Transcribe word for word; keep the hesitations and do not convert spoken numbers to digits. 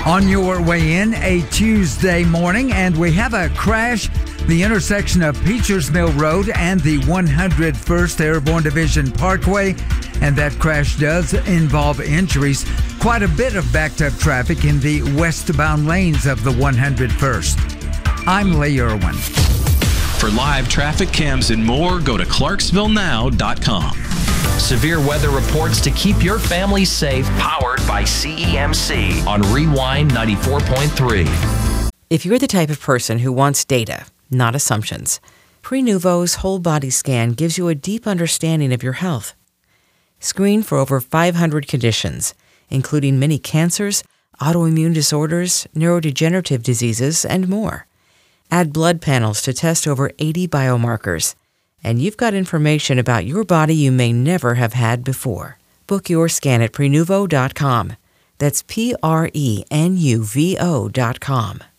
On your way in a Tuesday morning, and we have a crash, the intersection of Peachers Mill Road and the one hundred first Airborne Division Parkway, and that crash does involve injuries. Quite a bit of backed-up traffic in the westbound lanes of the one hundred first. I'm Lee Irwin. For live traffic cams and more, go to clarksville now dot com. Severe weather reports to keep your family safe, powered by C E M C on Rewind ninety-four point three. If you're the type of person who wants data, not assumptions, Prenuvo's whole body scan gives you a deep understanding of your health. Screen for over five hundred conditions, including many cancers, autoimmune disorders, neurodegenerative diseases, and more. Add blood panels to test over eighty biomarkers, and you've got information about your body you may never have had before. Book your scan at Prenuvo dot com. That's P R E N U V O dot com.